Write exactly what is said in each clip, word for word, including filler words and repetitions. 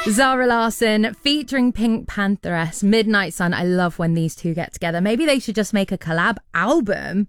Zara Larsson featuring Pink Pantheress, Midnight Sun. I love when these two get together. Maybe they should just make a collab album.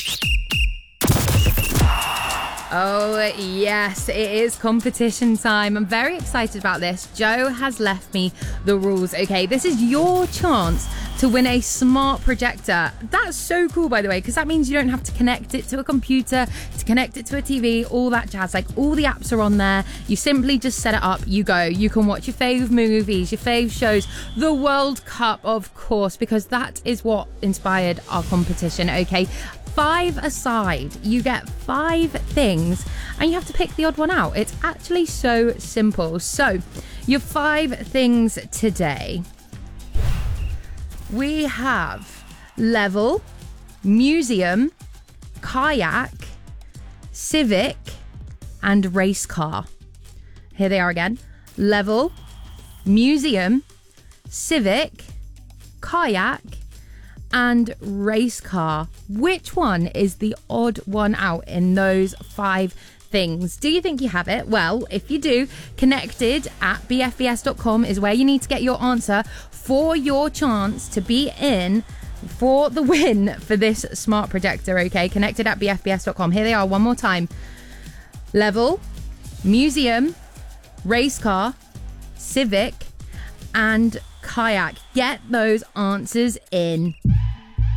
Oh, yes, it is competition time. I'm very excited about this. Joe has left me the rules. Okay, this is your chance to win a smart projector. That's so cool, by the way, because that means you don't have to connect it to a computer, to connect it to a T V, all that jazz. Like, all the apps are on there. You simply just set it up, you go. You can watch your fave movies, your fave shows, the World Cup, of course, because that is what inspired our competition, okay? Five aside, you get five things and you have to pick the odd one out. It's actually so simple. So, your five things today. We have level, museum, kayak, civic, and race car. Here they are again. Level, museum, civic, kayak, and race car. Which one is the odd one out in those five things? Do you think you have it? Well, if you do, connected at b f b s dot com is where you need to get your answer for your chance to be in for the win for this smart projector, okay? Connected at b f b s dot com. Here they are one more time. Level, museum, race car, civic, and kayak. Get those answers in.